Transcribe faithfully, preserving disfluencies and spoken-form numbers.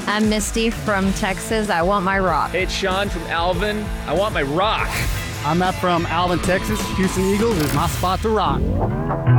I'm Misty from Texas. I want my rock. Hey, it's Sean from Alvin. I want my rock. I'm Matt from Alvin, Texas. Houston Eagles is my spot to rock.